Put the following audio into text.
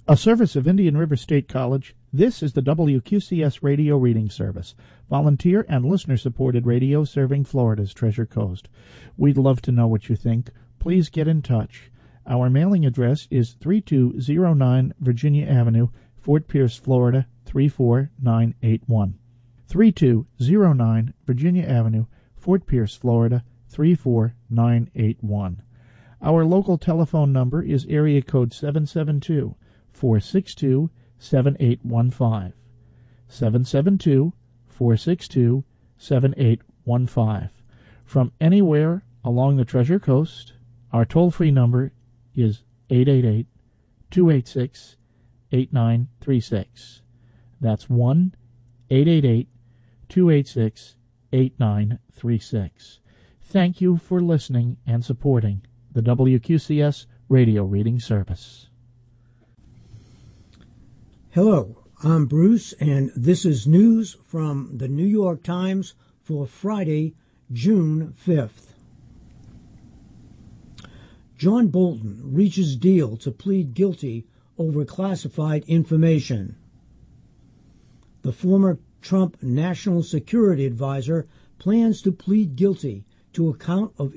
A service of Indian River State College, this is the WQCS Radio Reading Service, volunteer and listener-supported radio serving Florida's Treasure Coast. We'd love to know what you think. Please get in touch. Our mailing address is 3209 Virginia Avenue, Fort Pierce, Florida, 34981. 3209 Virginia Avenue, Fort Pierce, Florida, 34981. Our local telephone number is area code 772-462-7815. 772-462-7815. From anywhere along the Treasure Coast, our toll-free number is 888-286-8936. That's 1-888-286-8936. Thank you for listening and supporting the WQCS Radio Reading Service. Hello, I'm Bruce, and this is news from the New York Times for Friday, June 5th. John Bolton reaches deal to plead guilty over classified information. The former Trump National Security Advisor plans to plead guilty to a count of